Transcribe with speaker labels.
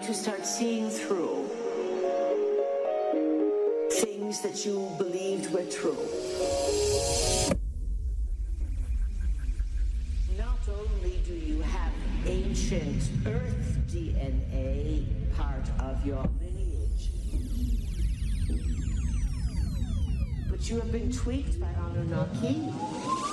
Speaker 1: to start seeing through things that you believed were true. Not only do you have ancient Earth DNA part of your lineage, but you have been tweaked by Anunnaki.